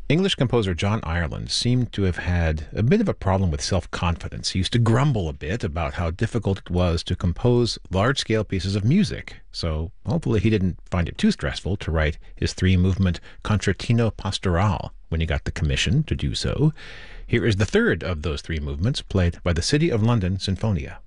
English composer John Ireland seemed to have had a bit of a problem with self-confidence. He used to grumble a bit about how difficult it was to compose large-scale pieces of music. So hopefully he didn't find it too stressful to write his three-movement Concertino Pastoral when he got the commission to do so. Here is the third of those three movements, played by the City of London Sinfonia.